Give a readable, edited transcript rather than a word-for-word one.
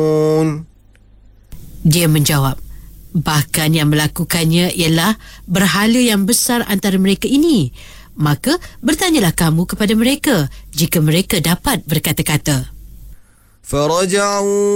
Dia menjawab, bahkan yang melakukannya ialah berhala yang besar antara mereka ini. Maka bertanyalah kamu kepada mereka jika mereka dapat berkata-kata. فرجعوا